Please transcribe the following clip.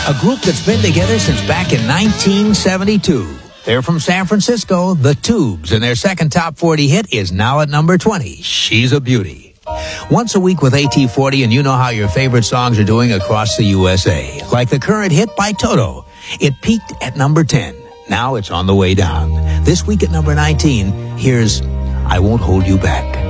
a group that's been together since back in 1972. They're from San Francisco, The Tubes, and their second top 40 hit is now at number 20, She's a Beauty. Once a week with AT40, and you know how your favorite songs are doing across the USA. Like the current hit by Toto. It peaked at number 10. Now it's on the way down. This week at number 19, here's I Won't Hold You Back.